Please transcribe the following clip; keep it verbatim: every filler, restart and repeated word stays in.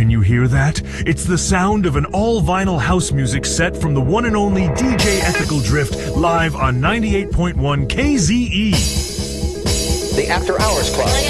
Can you hear that? It's the sound of an all-vinyl house music set from the one and only D J Ethical Drift, live on ninety-eight point one K Z E. The After Hours Club.